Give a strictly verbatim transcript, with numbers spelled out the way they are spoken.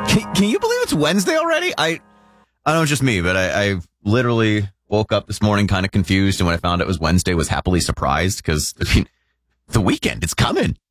Can, can you believe it's Wednesday already? I, I don't know, it's just me, but I, I literally woke up this morning kind of confused, and when I found it was Wednesday, was happily surprised because I mean, the weekend, it's coming.